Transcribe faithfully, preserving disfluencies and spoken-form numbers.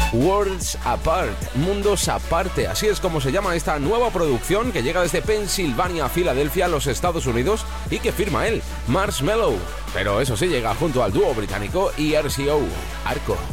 Worlds Apart, mundos aparte, así es como se llama esta nueva producción que llega desde Pensilvania a Filadelfia, los Estados Unidos, y que firma él, Marshmello. Pero eso sí, llega junto al dúo británico E R C O, Arco.